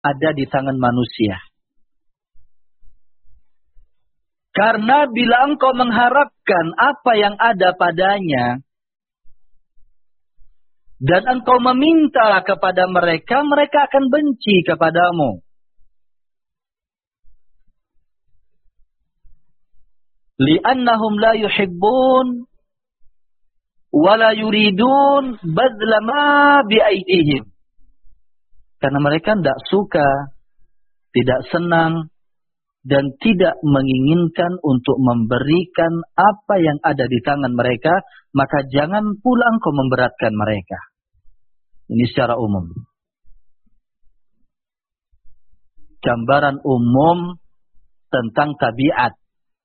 ada di tangan manusia. Karena bila engkau mengharapkan apa yang ada padanya, dan engkau meminta kepada mereka, mereka akan benci kepadamu. Li'annahum la yuhibbun wa la yuridun badla ma bi'aidihim. Karena mereka tidak suka, tidak senang, dan tidak menginginkan untuk memberikan apa yang ada di tangan mereka, maka jangan pula engkau memberatkan mereka. Ini secara umum. Gambaran umum tentang tabiat.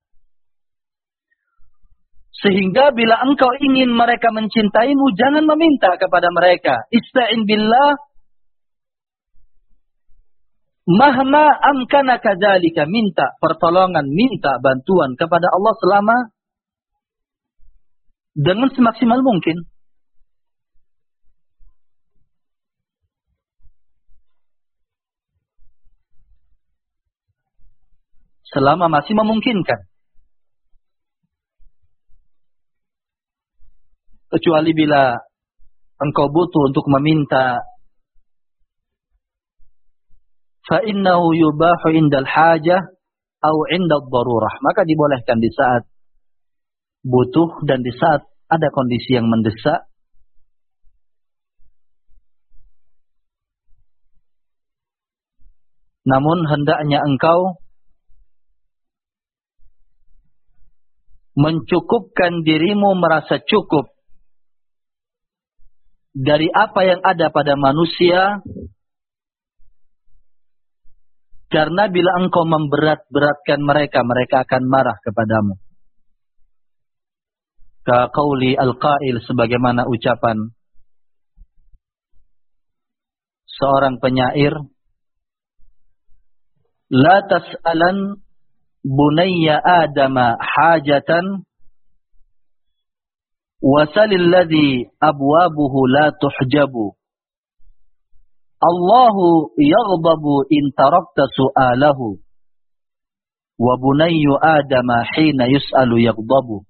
Sehingga bila engkau ingin mereka mencintaimu, jangan meminta kepada mereka. Ista'in billah. Mahma amkana kadzalika, minta pertolongan, minta bantuan kepada Allah selama dengan semaksimal mungkin. Selama masih memungkinkan. Kecuali bila engkau butuh untuk meminta, فَإِنَّهُ يُبَاحُ عِنْدَ الْحَاجَةِ أَوْ عِنْدَ الضَّرُورَةِ. Maka dibolehkan di saat butuh dan di saat ada kondisi yang mendesak. Namun hendaknya engkau mencukupkan dirimu merasa cukup dari apa yang ada pada manusia. Karena bila engkau memberat-beratkan mereka, mereka akan marah kepadamu. Ka qauli al-qail, sebagaimana ucapan seorang penyair, la tas'alan bunayya adama hajatan wasalil ladzi abwabuhu la tuhjabu. Allahu yaghdabu in tarakta su'alahu wa bunayyu adama hina yus'alu yaghdabu.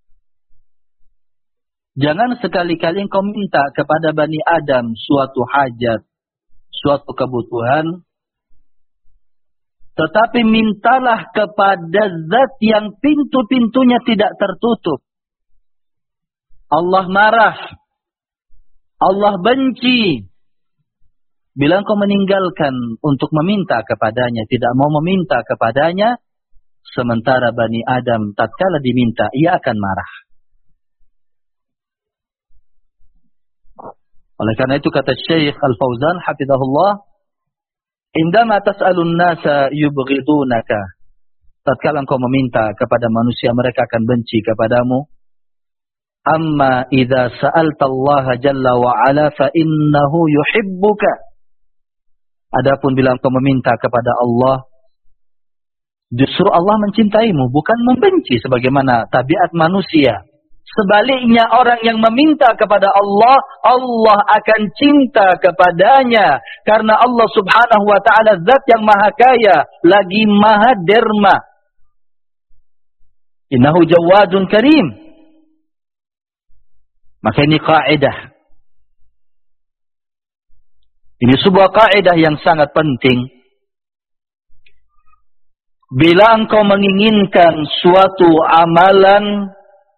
Jangan sekali-kali engkau minta kepada Bani Adam suatu hajat, suatu kebutuhan, tetapi mintalah kepada zat yang pintu-pintunya tidak tertutup. Allah marah, Allah benci bila engkau meninggalkan untuk meminta kepadanya, tidak mau meminta kepadanya, sementara Bani Adam tatkala diminta, ia akan marah. Oleh karena itu kata Syekh Al-Fauzan hafizahullah, indama tas'alun nasa yubghidunaka. Tatkala engkau meminta kepada manusia, mereka akan benci kepadamu. Amma idza sa'alta Allah jalla wa ala fa innahu yuhibbuka. Adapun bila engkau meminta kepada Allah, justru Allah mencintaimu, bukan membenci sebagaimana tabiat manusia. Sebaliknya orang yang meminta kepada Allah, Allah akan cinta kepadanya. Karena Allah subhanahu wa ta'ala zat yang maha kaya, lagi maha derma. Innahu jawadun karim. Maka ini kaidah. Ini sebuah kaidah yang sangat penting. Bila engkau menginginkan suatu amalan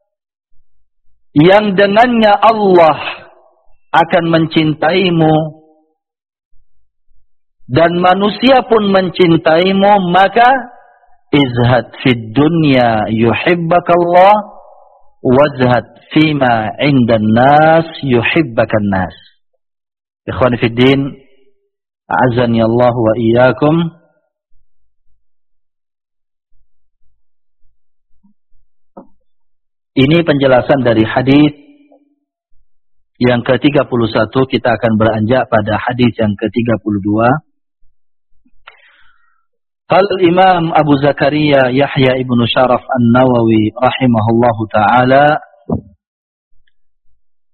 yang dengannya Allah akan mencintaimu dan manusia pun mencintaimu, maka izhad fid dunya yuhibbakallah wazhad fima 'indan nas yuhibbakan nas. Ikhwani fid din, a'azzani Allah wa iyyakum. Ini penjelasan dari hadis yang ke-31. Kita akan beranjak pada hadis yang ke-32. Qala al-Imam Abu Zakaria Yahya ibnu Syaraf An-Nawawi rahimahullahu taala,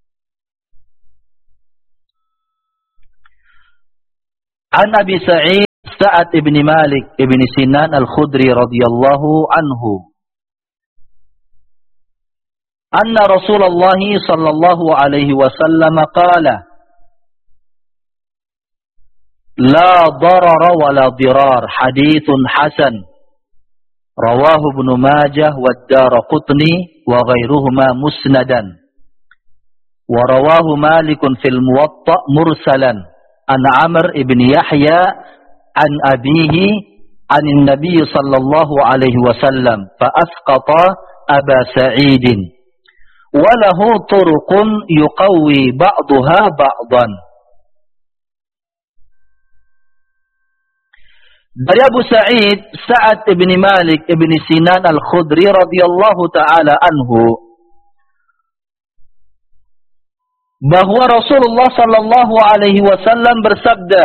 an Abi Sa'id Sa'ad ibn Malik ibn Sinan al-Khudri radhiyallahu anhu. Anna Rasulullah sallallahu alaihi wasallam qala La darara wa la dirar, hadithun hasan. Rawahu Ibnu Majah wa Ad-Daraqutni wa ghairuhuma musnadan. Wa rawahu Malikun fil Muwatta' mursalan an Amr ibn Yahya an abihi an Nabi sallallahu alaihi wasallam fa asqata Aba Sa'idin. Wa lahu turuqun yuqawwi ba'daha ba'dan. Dari Abu Sa'id, Sa'ad ibn Malik ibn Sinan al-Khudri radhiyallahu ta'ala anhu, bahwa Rasulullah sallallahu alaihi wasallam bersabda,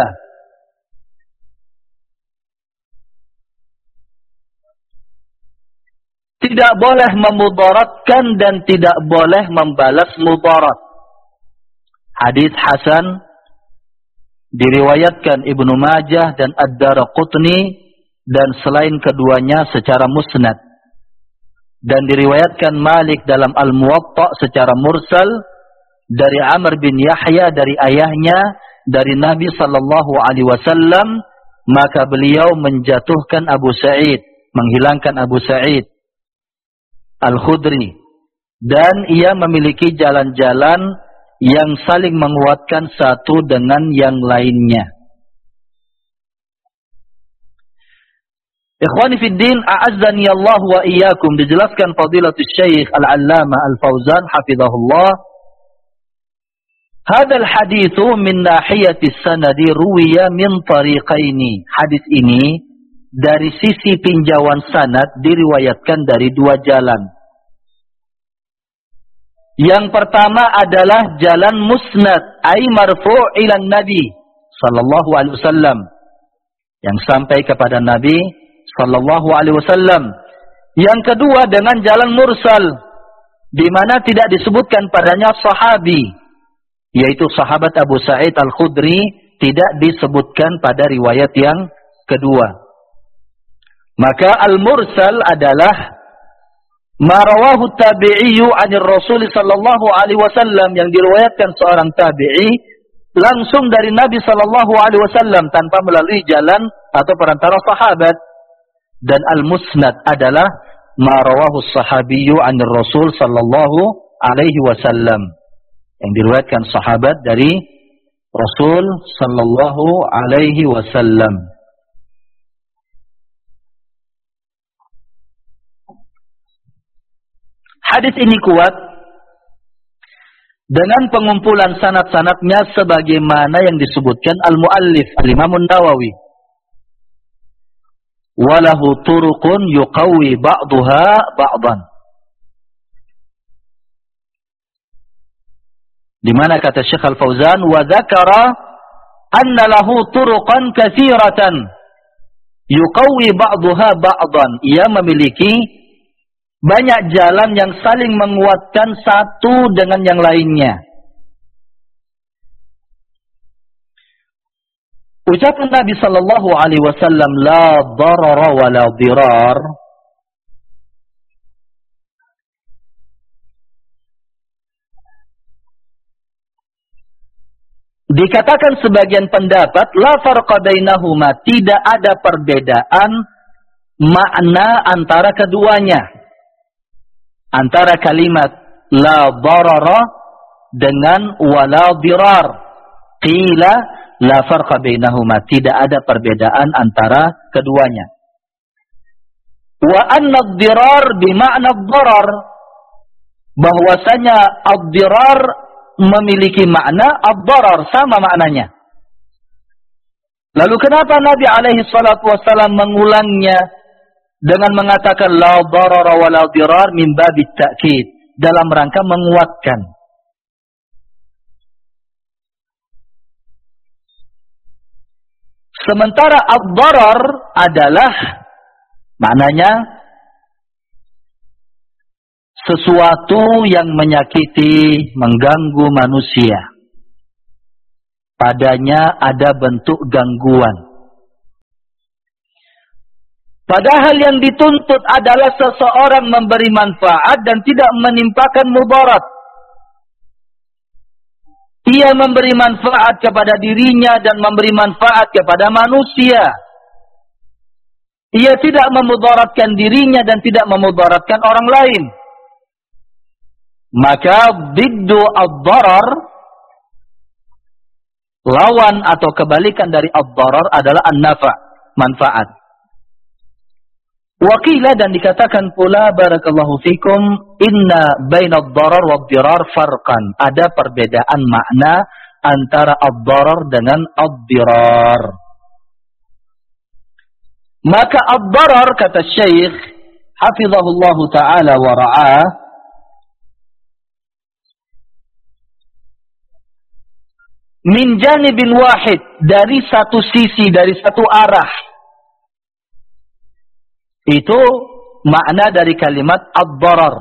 tidak boleh memudaratkan dan tidak boleh membalas mudarat. Hadis hasan diriwayatkan Ibnu Majah dan Ad-Daraqutni dan selain keduanya secara musnad, dan diriwayatkan Malik dalam Al-Muwatta' secara mursal dari Amr bin Yahya dari ayahnya dari Nabi sallallahu alaihi wasallam, maka beliau menjatuhkan Abu Sa'id, menghilangkan Abu Sa'id Al-Khudri, dan ia memiliki jalan-jalan yang saling menguatkan satu dengan yang lainnya. Ikhwani fid din, a'azzani Allah wa iyyakum, dijelaskan Fadilatul Syekh Al-Allamah Al-Fauzan hafizahullah, hadzal haditsu min nahiyati sanadi ruwiya min tariqaini. Hadis ini dari sisi tinjauan sanad diriwayatkan dari dua jalan. Yang pertama adalah jalan musnad, ay marfu' ila Nabi sallallahu alaihi wasallam, yang sampai kepada Nabi sallallahu alaihi wasallam. Yang kedua dengan jalan mursal, di mana tidak disebutkan padanya sahabi, yaitu sahabat Abu Sa'id Al-Khudri, tidak disebutkan pada riwayat yang kedua. Maka al-mursal adalah ma rawahu tabi'iyyu 'anil Rasul sallallahu alaihi wasallam, yang diriwayatkan seorang tabi'i langsung dari Nabi sallallahu alaihi wasallam tanpa melalui jalan atau perantara sahabat. Dan al-musnad adalah ma rawahu sahabiyyu 'anil Rasul sallallahu alaihi wasallam, yang diriwayatkan sahabat dari Rasul sallallahu alaihi wasallam. Hadis ini kuat dengan pengumpulan sanad-sanadnya sebagaimana yang disebutkan al-muallif al-Imam An-Nawawi. Walahu turuqun yuqawwi ba'daha ba'dan. Di mana kata Syekh Al-Fauzan, wa dzakara anna lahu turuqan katsiratan yuqawwi ba'daha ba'dan. Ia memiliki banyak jalan yang saling menguatkan satu dengan yang lainnya. Ucapan Nabi sallallahu alaihi wasallam la darara wa la dirar dikatakan sebagian pendapat la farqa bainahuma, tidak ada perbedaan makna antara keduanya, antara kalimat la darara dengan wala dirar. Qila la farqa bainahuma, tidak ada perbedaan antara keduanya. Wa anna ad-dirar bima'na ad-darar, bahwasanya ad-dirar memiliki makna ad-darar, sama maknanya. Lalu kenapa Nabi alaihi salatu wasallam mengulangnya dengan mengatakan la darara wa la dirar min babit ta'kid, dalam rangka menguatkan. Sementara ad-darar adalah maknanya sesuatu yang menyakiti, mengganggu manusia. Padanya ada bentuk gangguan. Padahal yang dituntut adalah seseorang memberi manfaat dan tidak menimpakan mudarat. Ia memberi manfaat kepada dirinya dan memberi manfaat kepada manusia. Ia tidak memudaratkan dirinya dan tidak memudaratkan orang lain. Maka diddu ad-darar, lawan atau kebalikan dari ad-darar adalah an-nafa', manfaat. Wakila, dan dikatakan pula, barakallahu fikum, inna baina ad-darar wa ad-dirar farqan. Ada perbedaan makna antara ad-darar dengan ad-dirar. Maka ad-darar, kata Syekh hafizahullahu ta'ala wa ra'ah, min janibin wahid, dari satu sisi, dari satu arah. Itu makna dari kalimat ad-darar.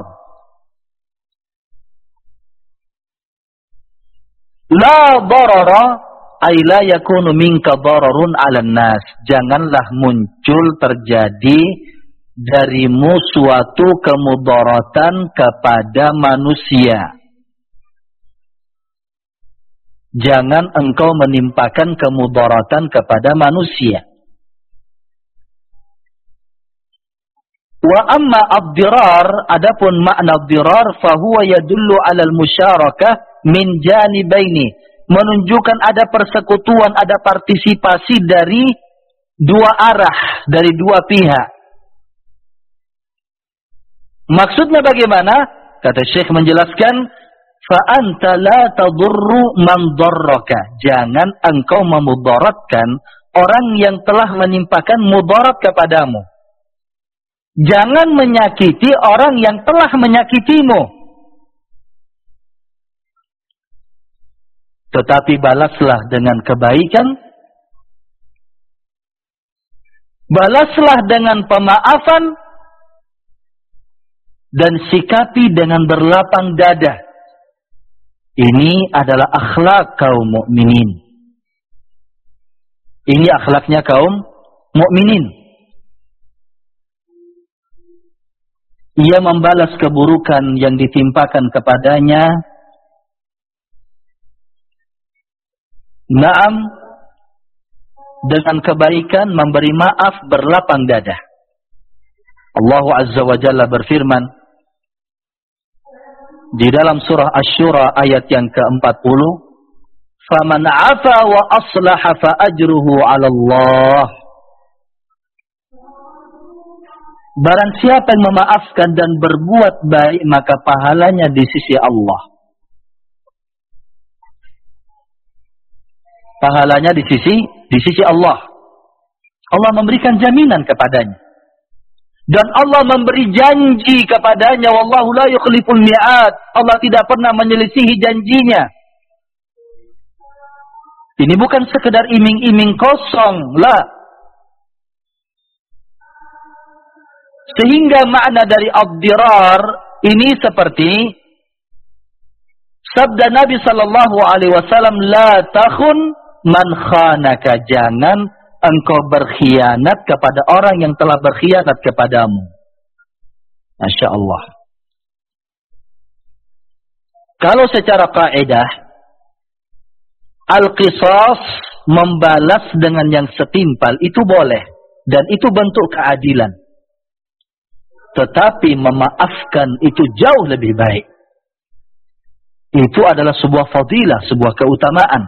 La darara ay la yakunu minka dararun 'alan nas. Janganlah muncul terjadi darimu suatu kemudaratan kepada manusia. Jangan engkau menimpakan kemudaratan kepada manusia. Wa amma ad-dirar, adapun makna ad-dirar, fahuwa yadullu 'ala al-musyarakah min janibaini, menunjukkan ada persekutuan, ada partisipasi dari dua arah, dari dua pihak. Maksudnya bagaimana? Kata Syekh menjelaskan, fa anta la tadurru man darraka. Jangan engkau memudaratkan orang yang telah menimpakan mudarat kepadamu. Jangan menyakiti orang yang telah menyakitimu. Tetapi balaslah dengan kebaikan. Balaslah dengan pemaafan. Dan sikapi dengan berlapang dada. Ini adalah akhlak kaum mukminin. Ini akhlaknya kaum mukminin. Ia membalas keburukan yang ditimpakan kepadanya. Naam, dengan kebaikan, memberi maaf, berlapang dada. Allah Azza wa Jalla berfirman di dalam surah Asy-Syura ayat yang ke-40, "Faman 'afa wa aslaha fa ajruhu 'ala Allah." Barang siapa yang memaafkan dan berbuat baik, maka pahalanya di sisi Allah. Pahalanya di sisi Allah. Allah memberikan jaminan kepadanya. Dan Allah memberi janji kepadanya, wallahu la yukhliful mi'ad. Allah tidak pernah menyelisihi janjinya. Ini bukan sekedar iming-iming kosong, la. Sehingga makna dari ad-dirar ini seperti sabda Nabi sallallahu alaihi wasallam, la takhun man khanaka. Jangan engkau berkhianat kepada orang yang telah berkhianat kepadamu. Masya Allah. Kalau secara kaidah, al-qisas, membalas dengan yang setimpal, itu boleh. Dan itu bentuk keadilan. Tetapi memaafkan itu jauh lebih baik. Itu adalah sebuah fadilah, sebuah keutamaan.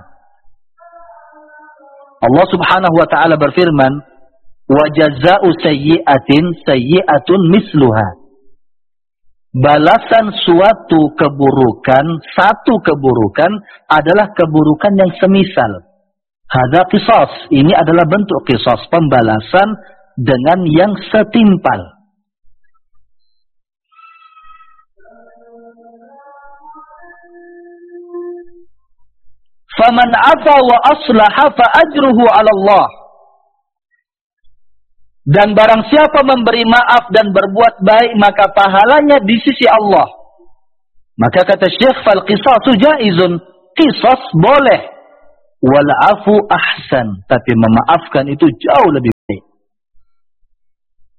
Allah Subhanahu wa ta'ala berfirman, wa jazaa'u sayyi'atin sayyi'atun misluha. Balasan suatu keburukan, satu keburukan adalah keburukan yang semisal. Hadza qisas, ini adalah bentuk qisas, pembalasan dengan yang setimpal. Faman 'afa wa aslaha fa ajruhu 'ala Allah. Dan barang siapa memberi maaf dan berbuat baik, maka pahalanya di sisi Allah. Maka kata Syekh, fal qisasu jaizun. Qisas boleh. Wal 'afu ahsan, tapi memaafkan itu jauh lebih baik.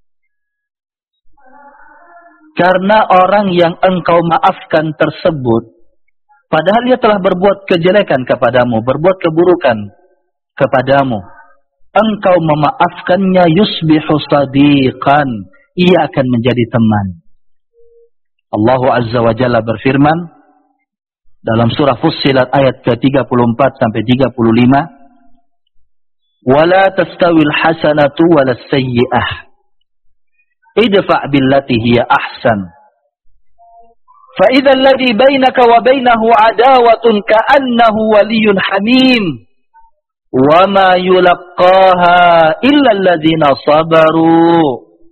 Karena orang yang engkau maafkan tersebut, padahal dia telah berbuat kejelekan kepadamu, berbuat keburukan kepadamu, engkau memaafkannya, yusbihu sadiqan, ia akan menjadi teman. Allah Azza wa Jalla berfirman dalam surah Fussilat ayat ke-34 sampai 35, وَلَا تَسْتَوِي الْحَسَنَةُ وَلَا السَّيِّئَةُ اِدْفَعْ بِالَّتِي هِيَ أَحْسَنُ فَإِذَا الَّذِي بَيْنَكَ وَبَيْنَهُ عَدَاوَةٌ كَأَنَّهُ وَلِيٌّ حَمِيمٌ وَمَا يُلَقَّاهَا إِلَّا الَّذِينَ صَبَرُوا.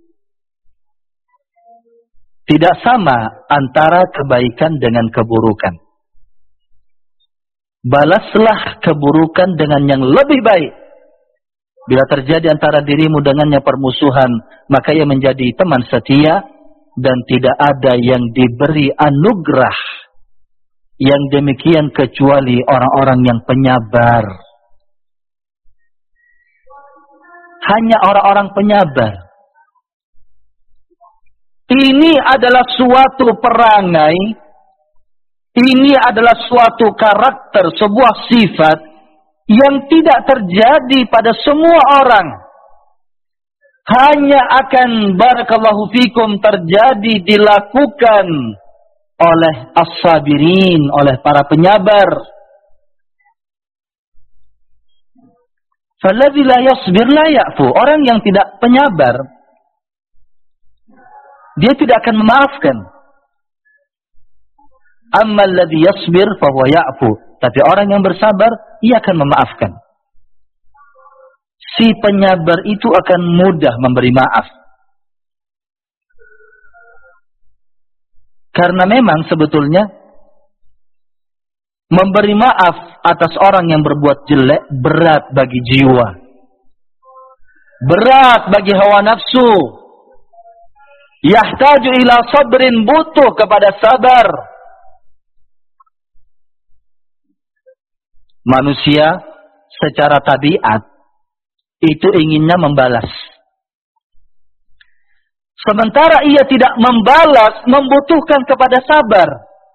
Tidak sama antara kebaikan dengan keburukan. Balaslah keburukan dengan yang lebih baik. Bila terjadi antara dirimu dengannya permusuhan, maka ia menjadi teman setia, dan tidak ada yang diberi anugerah yang demikian kecuali orang-orang yang penyabar. Hanya orang-orang penyabar. Ini adalah suatu perangai, ini adalah suatu karakter, sebuah sifat yang tidak terjadi pada semua orang. Hanya akan, barakallahu fikum, terjadi, dilakukan oleh as-sabirin, oleh para penyabar. Falladzi la yasbir la ya'fu. Orang yang tidak penyabar, dia tidak akan memaafkan. Amma alladzi yasbir fahuwa ya'fu. Tapi orang yang bersabar, ia akan memaafkan. Si penyabar itu akan mudah memberi maaf. Karena memang sebetulnya memberi maaf atas orang yang berbuat jelek berat bagi jiwa. Berat bagi hawa nafsu. Yahtaju ila sabrin, butuh kepada sabar. Manusia secara tabiat itu inginnya membalas. Sementara ia tidak membalas, membutuhkan kepada sabar.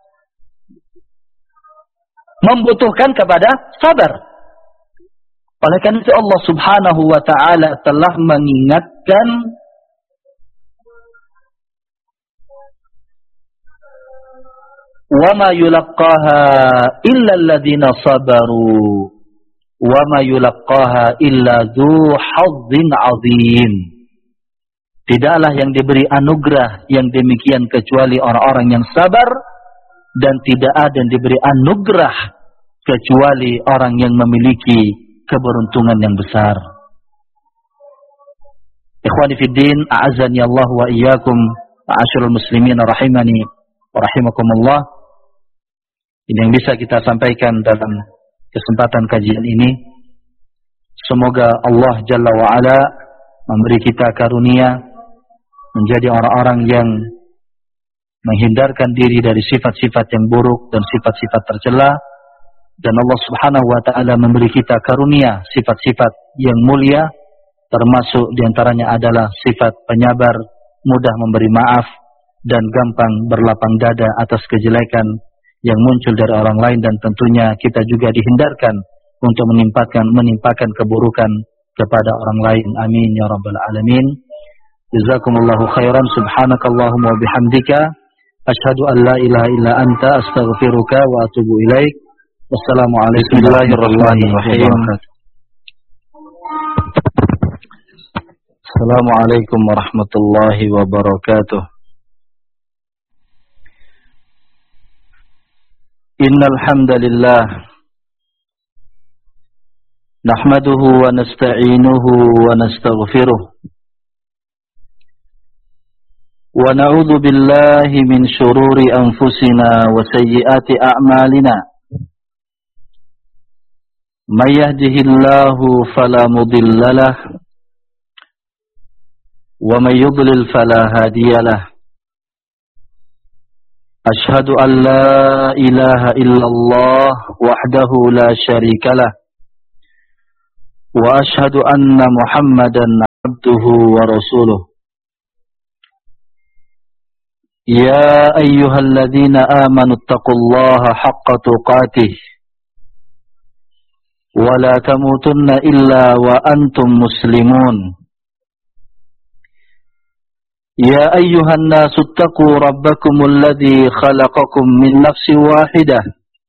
Membutuhkan kepada sabar. Oleh karena itu Allah Subhanahu wa ta'ala telah mengingatkan وَمَا يُلَقَّاهَا إِلَّا الَّذِينَ صَبَرُوا وَمَا يُلَقَّاهَا إِلَّا ذُو حَظٍّ عَظِيمٍ. Tidaklah yang diberi anugerah yang demikian kecuali orang-orang yang sabar, dan tidak ada yang diberi anugerah kecuali orang yang memiliki keberuntungan yang besar. Ikhwani fiddin, a'azzani Allah wa iyyakum, ma'asyiral muslimin rahimani wa rahimakumullah. Ini yang bisa kita sampaikan dalam kesempatan kajian ini. Semoga Allah Jalla wa'ala memberi kita karunia menjadi orang-orang yang menghindarkan diri dari sifat-sifat yang buruk dan sifat-sifat tercela, dan Allah Subhanahu wa ta'ala memberi kita karunia sifat-sifat yang mulia, termasuk diantaranya adalah sifat penyabar, mudah memberi maaf, dan gampang berlapang dada atas kejelekan yang muncul dari orang lain, dan tentunya kita juga dihindarkan untuk menimpakan keburukan kepada orang lain. Amin ya rabbal alamin. Jazakumullahu khairan. Subhanakallahumma wa bihamdika asyhadu an la ilaha illa anta astaghfiruka wa atubu ilaik. Wassalamualaikum warahmatullahi wabarakatuh. Assalamualaikum warahmatullahi wabarakatuh. Innal hamdalillah nahmaduhu wa nasta'inuhu wa nastaghfiruh wa na'udzu billahi min shururi anfusina wa sayyiati a'malina. May yahdihillahu fala mudilla lahu wa may yudlil fala hadiya lahu. Ashhadu an la ilaha illallah wahdahu la syarika lah, wa ashhadu anna Muhammadan abduhu wa rasuluh. يا أيها الذين آمنوا اتقوا الله حق تقاته ولا تموتن إلا وأنتم مسلمون يا أيها الناس اتقوا ربكم الذي خلقكم من نفس واحدة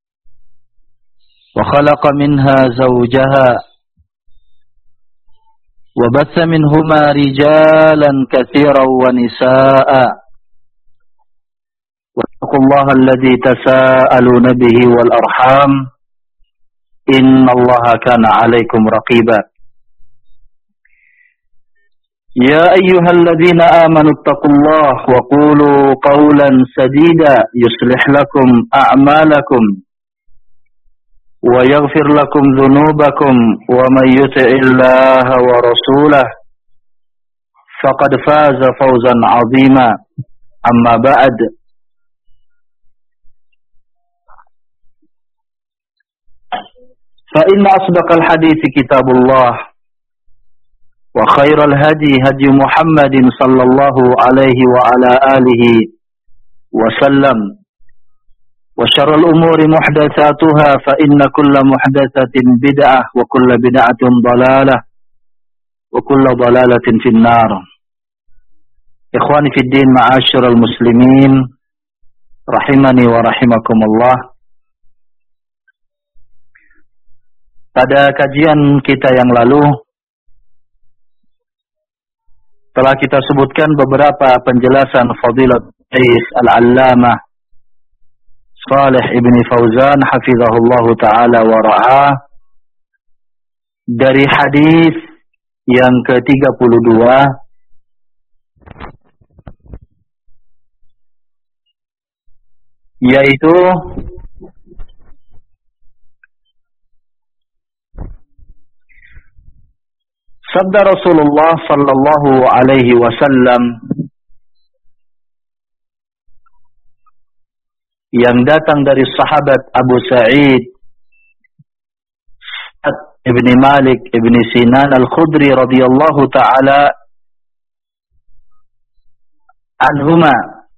وخلق منها زوجها وبث منهما رجالا كثيرا ونساء واتقوا الله الذي تساءلون به والأرحام إن الله كان عليكم رقيبا يا أيها الذين آمنوا اتقوا الله وقولوا قولا سديدا يصلح لكم أعمالكم ويغفر لكم ذنوبكم ومن يطع الله ورسوله فقد فاز فوزا عظيما أما بعد فإن أصدق الحديث كتاب الله وخير الهدي هدي محمد صلى الله عليه وعلى آله وسلم وشر الأمور محدثاتها فإن كل محدثة بدعة وكل بدعة ضلالة وكل ضلالة في النار إخواني في الدين معاشر المسلمين رحمني ورحمكم الله. Pada kajian kita yang lalu telah kita sebutkan beberapa penjelasan Fadilat Syekh Al-Allamah Shalih Ibn Fauzan hafizahullah ta'ala wa ra'ah dari hadis yang ke-32 yaitu sabda Rasulullah sallallahu alaihi wasallam yang datang dari sahabat Abu Sa'id Ibn Malik Ibn Sinan Al-Khudri radhiyallahu ta'ala anhuma.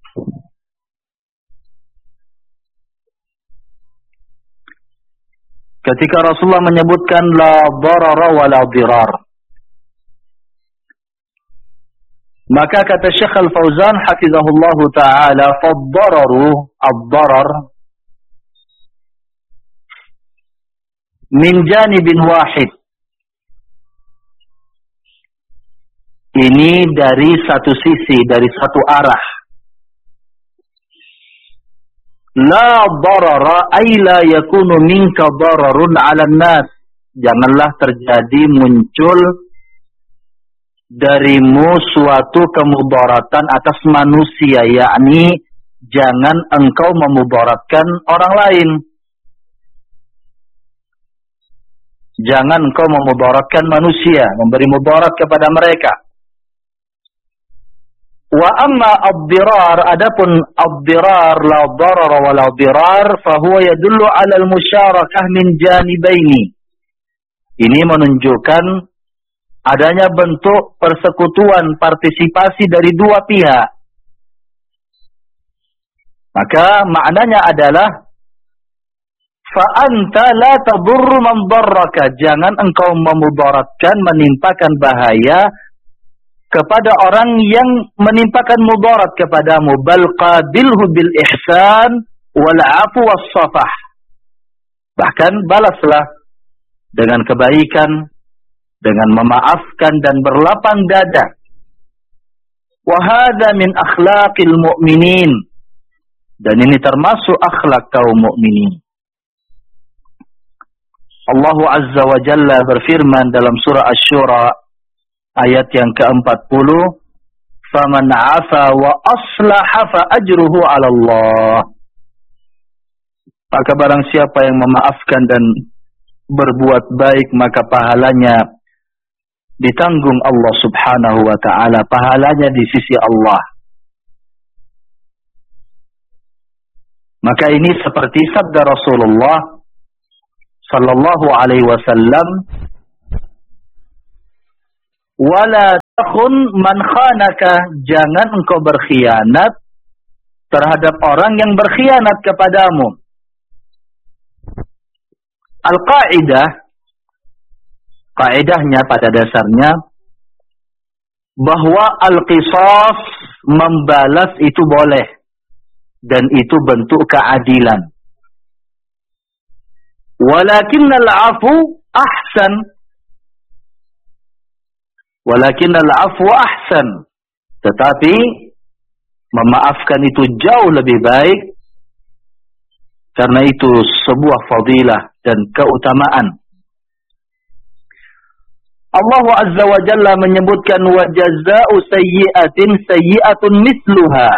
Ketika Rasulullah menyebutkan la darara wa la dirar, maka kata Syekh Al-Fauzan hafizahullahu ta'ala, fad-dararu ad-darar min janibin wahid. Ini dari satu sisi, dari satu arah. La darara ay la yakunu minka dararun 'alan nas. Janganlah terjadi muncul darimu suatu kemudaratan atas manusia, yakni jangan engkau memudaratkan orang lain. Jangan engkau memudaratkan manusia, memberi mudarat kepada mereka. Wa amma ad-dirar, adapun ad-dirar la darar wa la dirar, fa huwa yadullu 'ala al-musyarakah min janibaini. Ini menunjukkan adanya bentuk persekutuan, partisipasi dari dua pihak. Maka maknanya adalah fa anta la tadurru man darraka, jangan engkau memudaratkan, menimpakan bahaya kepada orang yang menimpakan mudarat kepadamu. Bal qabilhu bil ihsan wal 'afu was safah. Bahkan balaslah dengan kebaikan, dengan memaafkan dan berlapang dada. Wa hadza min akhlaqil mu'minin, dan ini termasuk akhlak kaum mukminin. Allah Azza wa Jalla berfirman dalam surah Asy-Syura ayat yang ke-40, "Faman 'afa wa aslaha fa ajruhu 'ala Allah." Maka barang siapa yang memaafkan dan berbuat baik, maka pahalanya ditanggung Allah Subhanahu wa ta'ala, pahalanya di sisi Allah. Maka ini seperti sabda Rasulullah sallallahu alaihi wasallam, wala takhun man khanaka, jangan engkau berkhianat terhadap orang yang berkhianat kepadamu. Kaidahnya pada dasarnya bahwa al-qisas, membalas itu boleh dan itu bentuk keadilan. Walakinnal afu ahsan. Tetapi memaafkan itu jauh lebih baik, karena itu sebuah fadilah dan keutamaan. Allah Azza wa Jalla menyebutkan wa jazaa'u sayyi'atin sayyi'atun misluha.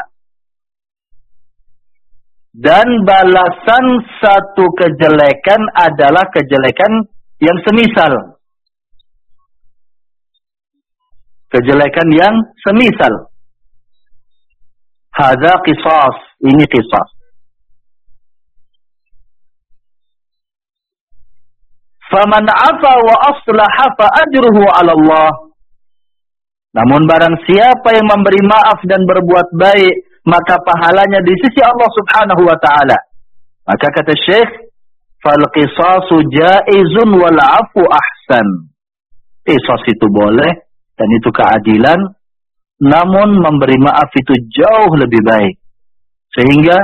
Dan balasan satu kejelekan adalah kejelekan yang semisal. Kejelekan yang semisal. Hadza qisas, ini qisas. Faman 'afa wa aslaha fa ajruhu 'ala Allah. Namun barang siapa yang memberi maaf dan berbuat baik, maka pahalanya di sisi Allah Subhanahu wa taala. Maka kata Syekh, fal qisasu jaizun wal 'afu ahsan. Qisas itu boleh dan itu keadilan, namun memberi maaf itu jauh lebih baik. Sehingga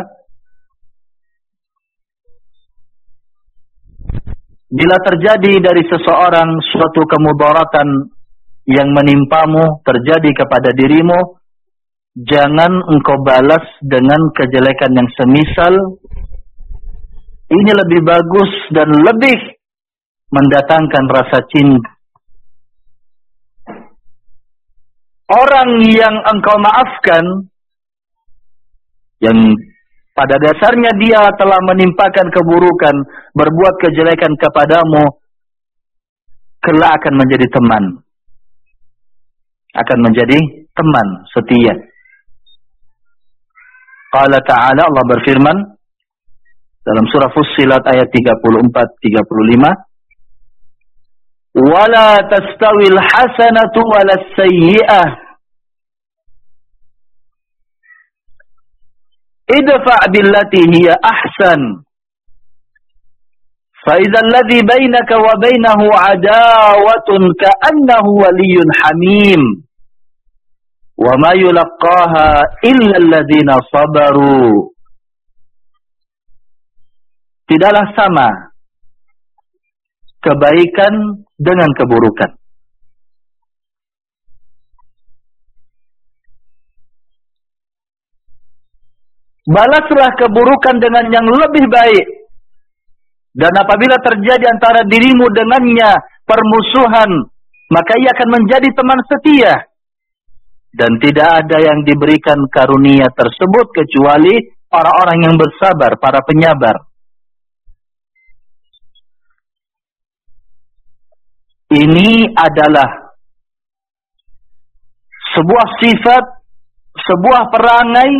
bila terjadi dari seseorang suatu kemudaratan yang menimpamu, terjadi kepada dirimu, jangan engkau balas dengan kejelekan yang semisal. Ini lebih bagus dan lebih mendatangkan rasa cinta. Orang yang engkau maafkan, yang pada dasarnya dia telah menimpakan keburukan, berbuat kejelekan kepadamu, kelak akan menjadi teman. Akan menjadi teman setia. Qala ta'ala, Allah berfirman dalam surah Fussilat ayat 34-35, wala tastawil hasanatu walas sayyi'ah idfa' billati hiya ahsan fa idza alladhi bainaka wa bainahu adawatun ka'annahu waliyyun hamim wa ma yulaqqaha illa alladhina sabaru. Tidaklah sama kebaikan dengan keburukan. Balaslah keburukan dengan yang lebih baik. Dan apabila terjadi antara dirimu dengannya permusuhan, maka ia akan menjadi teman setia. Dan tidak ada yang diberikan karunia tersebut kecuali orang-orang yang bersabar, para penyabar. Ini adalah sebuah sifat, sebuah perangai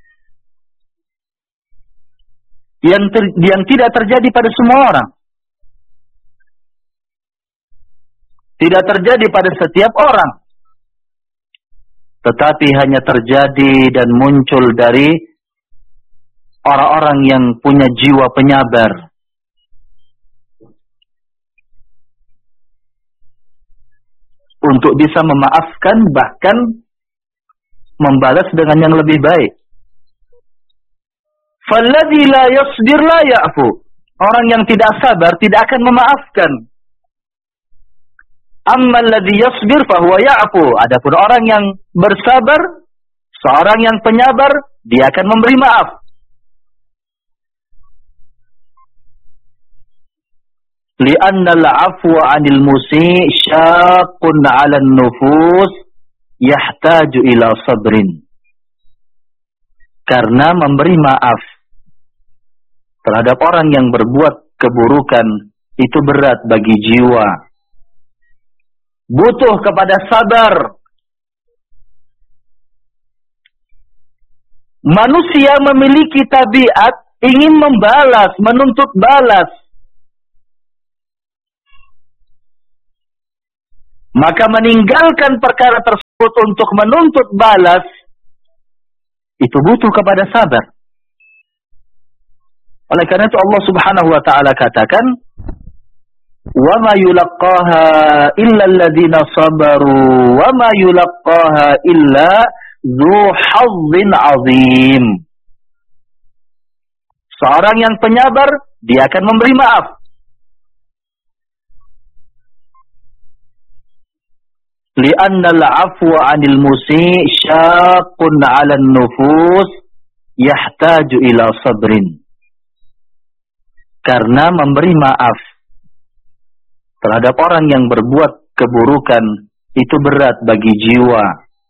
yang tidak terjadi pada semua orang. Tidak terjadi pada setiap orang. Tetapi hanya terjadi dan muncul dari orang-orang yang punya jiwa penyabar. Untuk bisa memaafkan, bahkan membalas dengan yang lebih baik. Falladzi la yasbir la ya'fu. Orang yang tidak sabar tidak akan memaafkan. Ammal ladzi yasbir fahuwa ya'fu. Adapun orang yang bersabar, seorang yang penyabar, dia akan memberi maaf. Li'anna al-'afwa 'anil musi' syaqqun 'ala an-nufus yahtaju ila sabrin. Karena memberi maaf terhadap orang yang berbuat keburukan itu berat bagi jiwa. Butuh kepada sabar. Manusia memiliki tabiat ingin membalas, menuntut balas. Maka meninggalkan perkara tersebut untuk menuntut balas, itu butuh kepada sabar. Oleh karena itu Allah Subhanahu wa taala katakan, "Wa ma yulaqqaha illa alladziina sabaru wa ma yulaqqaha illa dzu hazzin 'adzim." Seorang yang penyabar, dia akan memberi maaf. Li'anna al-'afwa 'anil musi' syaqqun 'ala an-nufus yahtaju ila sabrin. Karena memberi maaf terhadap orang yang berbuat keburukan itu berat bagi jiwa.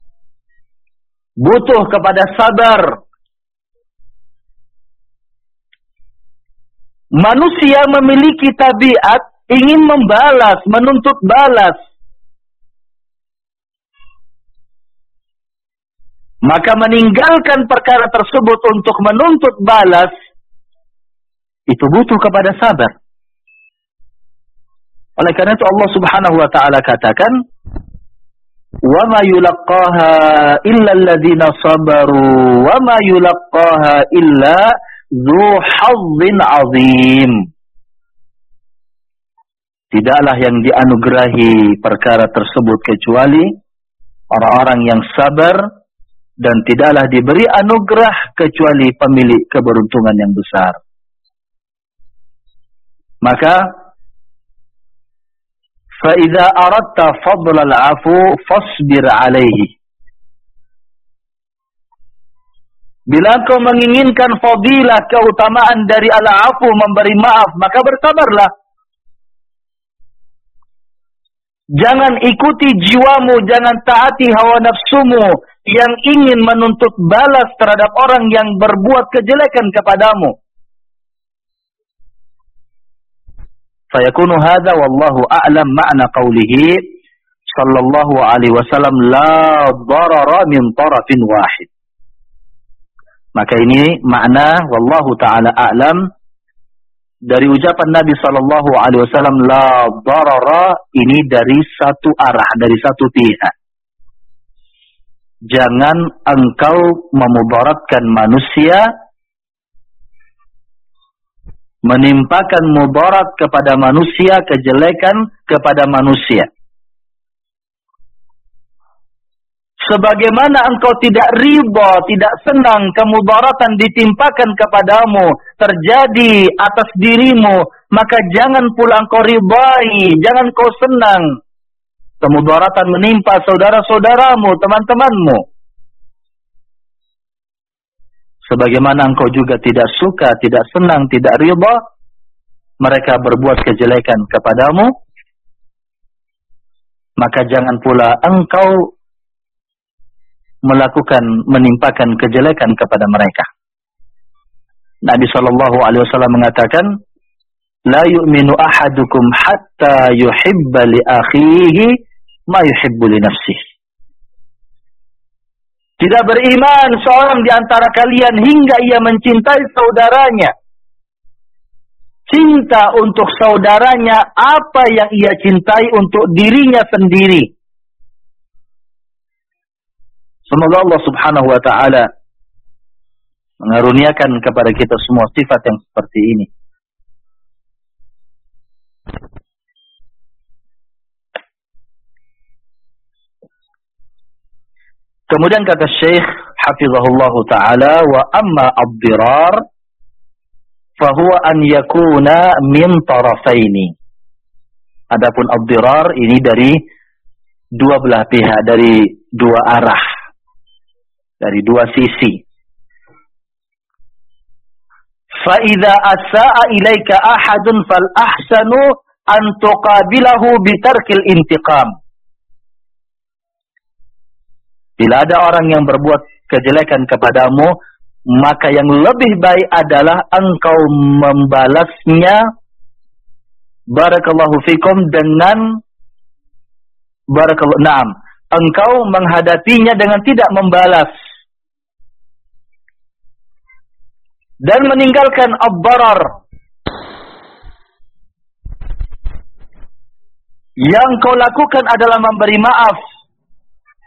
Butuh kepada sabar. Manusia memiliki tabiat ingin membalas, menuntut balas. Maka meninggalkan perkara tersebut untuk menuntut balas, itu butuh kepada sabar. Oleh karena itu Allah Subhanahu wa taala katakan, "Wa ma yulaqqaha illa alladziina sabaru wa ma yulaqqaha illa dzu hazzin 'adzim." Tidaklah yang dianugerahi perkara tersebut kecuali orang-orang yang sabar, dan tidaklah diberi anugerah kecuali pemilik keberuntungan yang besar. Maka فَإِذَا أَرَدْتَ فَضْلَ الْعَفُو فَاصْبِرْ عَلَيْهِ. Bila kau menginginkan fadilah, keutamaan dari al-afu, memberi maaf, maka bersabarlah. Jangan ikuti jiwamu, jangan taati hawa nafsumu yang ingin menuntut balas terhadap orang yang berbuat kejelekan kepadamu. Fayakunu hadza wallahu a'lam ma'na qawlihi sallallahu alaihi wasallam la darara min tarafin wahid. Maka ini makna wallahu ta'ala a'lam dari ucapan Nabi sallallahu alaihi wasallam la darara, ini dari satu arah, dari satu pihak. Jangan engkau memudaratkan manusia, menimpakan mudarat kepada manusia, kejelekan kepada manusia. Sebagaimana engkau tidak riba, tidak senang kemudaratan ditimpakan kepadamu, terjadi atas dirimu, maka jangan pula engkau ribai, jangan kau senang kemudaratan menimpa saudara-saudaramu, teman-temanmu. Sebagaimana engkau juga tidak suka, tidak senang, tidak riba mereka berbuat kejelekan kepadamu, maka jangan pula engkau menimpakan kejelekan kepada mereka. Nabi sallallahu alaihi wasallam mengatakan, "La yu'minu ahadukum hatta yuhibba li akhihi ma yuhibbu li nafsihi." Tidak beriman seorang di antara kalian hingga ia mencintai saudaranya. Cinta untuk saudaranya apa yang ia cintai untuk dirinya sendiri. Semoga Allah Subhanahu wa taala mengaruniakan kepada kita semua sifat yang seperti ini. Kemudian kata Syekh hafizahullah taala, wa amma ad-dirar fahuwa an yakuna min tarafaini. Adapun ad-dirar ini dari dua belah pihak, dari dua arah, dari dua sisi. Fa idza asaa ilaika ahadun fal ahsanu an tuqabilahu bi tarkil intiqam. Bila ada orang yang berbuat kejelekan kepadamu, maka yang lebih baik adalah engkau membalasnya, barakallahu fikum, dengan engkau menghadapinya dengan tidak membalas dan meninggalkan ad-darar. Yang kau lakukan adalah memberi maaf.